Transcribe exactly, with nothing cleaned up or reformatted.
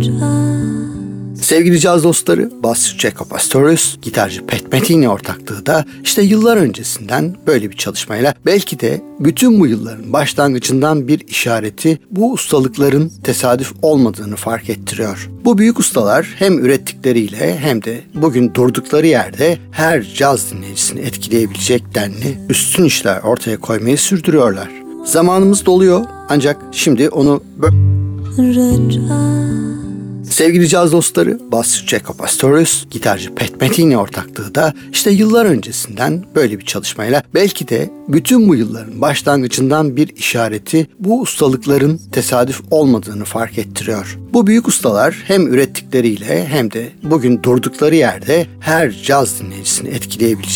Sevgili caz dostları, basçı Jaco Pastorius, gitarcı Pat Metheny ortaklığı da işte yıllar öncesinden böyle bir çalışmayla belki de bütün bu yılların başlangıcından bir işareti bu ustalıkların tesadüf olmadığını fark ettiriyor. Bu büyük ustalar hem ürettikleriyle hem de bugün durdukları yerde her caz dinleyicisini etkileyebilecek denli üstün işler ortaya koymayı sürdürüyorlar. Zamanımız doluyor ancak şimdi onu bö- Sevgili caz dostları, basçı Jaco Pastorius, gitarcı Pat Metheny ortaklığı da işte yıllar öncesinden böyle bir çalışmayla belki de bütün bu yılların başlangıcından bir işareti bu ustalıkların tesadüf olmadığını fark ettiriyor. Bu büyük ustalar hem ürettikleriyle hem de bugün durdukları yerde her caz dinleyicisini etkileyebilecek